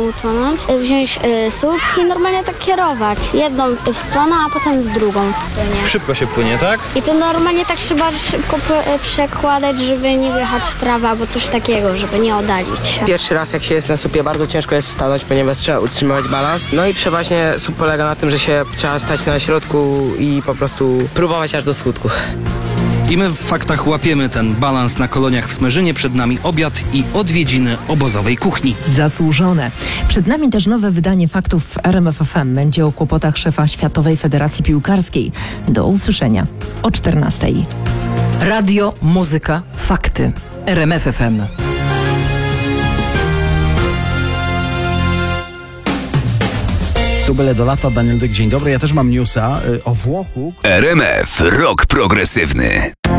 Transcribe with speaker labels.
Speaker 1: utonąć, wziąć słup i normalnie tak kierować. Jedną w stronę, a potem w drugą.
Speaker 2: Szybko się płynie, tak?
Speaker 1: I to normalnie tak trzeba szybko przekładać, żeby nie wjechać w trawę albo coś takiego, żeby nie oddalić się.
Speaker 3: Pierwszy raz jak się jest na słupie, bardzo ciężko jest wstanąć, ponieważ trzeba utrzymywać balans. No i przeważnie słup polega na tym, że się trzeba stać na środku i po prostu próbować aż do skutku.
Speaker 4: I my w faktach łapiemy ten balans na koloniach w Smerzynie. Przed nami obiad i odwiedziny obozowej kuchni.
Speaker 5: Zasłużone. Przed nami też nowe wydanie faktów w RMF FM. Będzie o kłopotach szefa Światowej Federacji Piłkarskiej. Do usłyszenia o 14:00.
Speaker 6: Radio, muzyka, fakty. RMF FM.
Speaker 7: Tu byle do lata, Daniel Dyk, dzień dobry. Ja też mam newsa o Włochu.
Speaker 8: RMF Rock Progresywny.